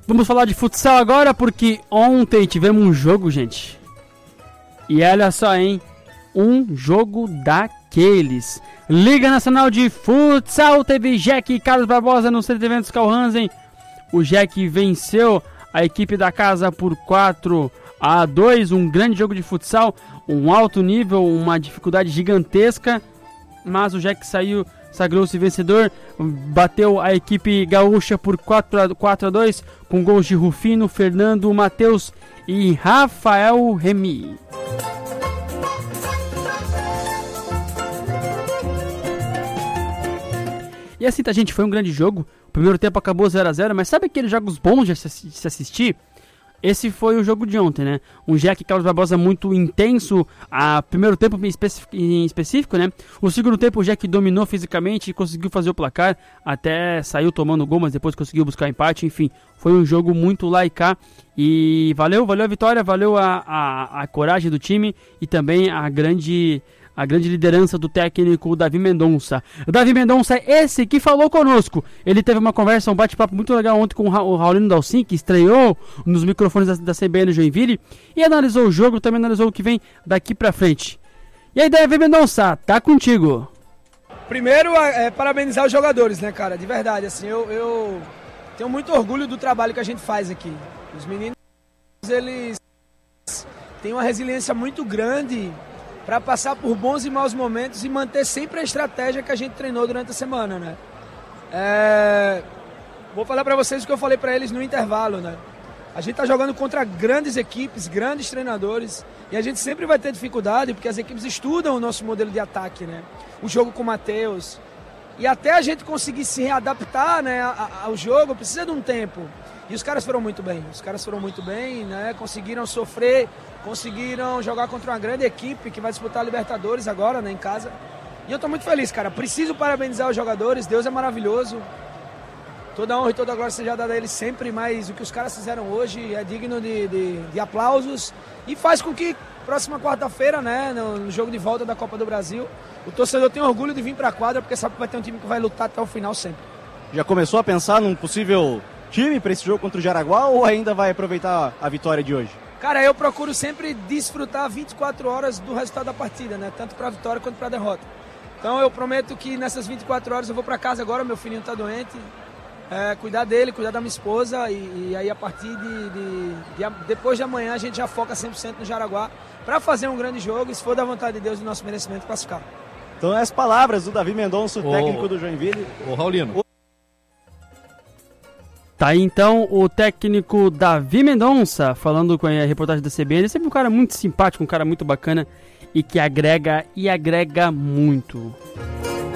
Vamos falar de futsal agora, porque ontem tivemos um jogo, gente. E olha só, hein? Um jogo daqueles. Liga Nacional de Futsal, teve Jack e Carlos Barbosa no Centro de Eventos Carl Hansen. O Jack venceu a equipe da casa por 4-2. Um grande jogo de futsal, um alto nível, uma dificuldade gigantesca. Mas o Jack sagrou-se vencedor, bateu a equipe gaúcha por 4-2, com gols de Rufino, Fernando, Matheus e Rafael Remy. E assim, tá, gente, foi um grande jogo. O primeiro tempo acabou 0-0, mas sabe aqueles jogos bons de se assistir? Esse foi o jogo de ontem, né? Um Jack Carlos Barbosa muito intenso, a primeiro tempo em específico, né? O segundo tempo o Jack dominou fisicamente e conseguiu fazer o placar, até saiu tomando gol, mas depois conseguiu buscar empate, enfim. Foi um jogo muito lá e cá, e valeu a vitória, valeu a coragem do time e também a grande liderança do técnico Davi Mendonça. O Davi Mendonça é esse que falou conosco. Ele teve uma conversa, um bate-papo muito legal ontem com o Raulino Dalcin, que estreou nos microfones da CBN Joinville, e analisou o jogo, também analisou o que vem daqui pra frente. E aí, Davi Mendonça, tá contigo. Primeiro, parabenizar os jogadores, né, cara? De verdade, assim, eu tenho muito orgulho do trabalho que a gente faz aqui. Os meninos, eles têm uma resiliência muito grande para passar por bons e maus momentos e manter sempre a estratégia que a gente treinou durante a semana, né? Vou falar para vocês o que eu falei para eles no intervalo, né? A gente tá jogando contra grandes equipes, grandes treinadores, e a gente sempre vai ter dificuldade porque as equipes estudam o nosso modelo de ataque, né? O jogo com o Matheus. E até a gente conseguir se readaptar, né, ao jogo, precisa de um tempo. E os caras foram muito bem, né? Conseguiram sofrer, conseguiram jogar contra uma grande equipe que vai disputar a Libertadores agora, né, em casa. E eu tô muito feliz, cara. Preciso parabenizar os jogadores, Deus é maravilhoso. Toda a honra e toda a glória seja dada a eles sempre, mas o que os caras fizeram hoje é digno de aplausos e faz com que próxima quarta-feira, né, no jogo de volta da Copa do Brasil, o torcedor tenha orgulho de vir pra quadra, porque sabe que vai ter um time que vai lutar até o final sempre. Já começou a pensar num possível time para esse jogo contra o Jaraguá ou ainda vai aproveitar a vitória de hoje? Cara, eu procuro sempre desfrutar 24 horas do resultado da partida, né? Tanto para a vitória quanto para a derrota. Então eu prometo que nessas 24 horas eu vou para casa agora, meu filhinho tá doente, cuidar dele, cuidar da minha esposa e aí a partir depois de amanhã a gente já foca 100% no Jaraguá para fazer um grande jogo e se for da vontade de Deus e do nosso merecimento, classificar. Então as palavras do Davi Mendonça, o técnico do Joinville. Ô Raulino. Tá aí então o técnico Davi Mendonça falando com a reportagem da CBN. Ele é sempre um cara muito simpático, um cara muito bacana e que agrega muito.